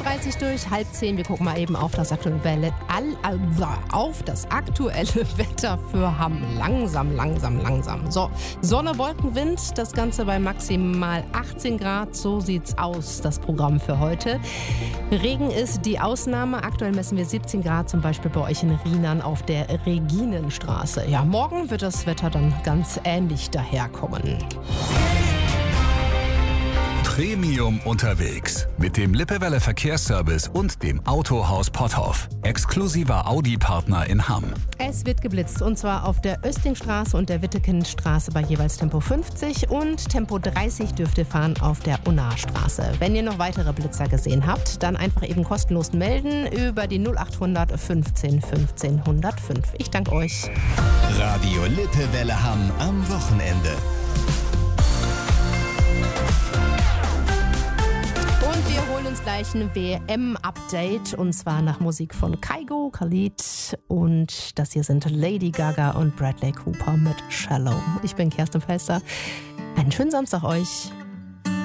9.30 durch 9:30. Wir gucken mal eben auf das aktuelle Wetter für Hamm. Langsam. So, Sonne, Wolken, Wind. Das Ganze bei maximal 18 Grad. So sieht's aus, das Programm für heute. Regen ist die Ausnahme. Aktuell messen wir 17 Grad, zum Beispiel bei euch in Rheinland auf der Reginenstraße. Ja, morgen wird das Wetter dann ganz ähnlich daherkommen. Premium unterwegs mit dem Lippewelle Verkehrsservice und dem Autohaus Potthoff. Exklusiver Audi-Partner in Hamm. Es wird geblitzt und zwar auf der Östingstraße und der Wittekindstraße bei jeweils Tempo 50 und Tempo 30 dürft ihr fahren auf der Unnastraße. Wenn ihr noch weitere Blitzer gesehen habt, dann einfach eben kostenlos melden über die 0800 15 15 105. Ich danke euch. Radio Lippewelle Hamm am Wochenende. Wir holen uns gleich ein WM-Update und zwar nach Musik von Kygo, Khalid und das hier sind Lady Gaga und Bradley Cooper mit Shallow. Ich bin Kerstin Felster. Einen schönen Samstag euch.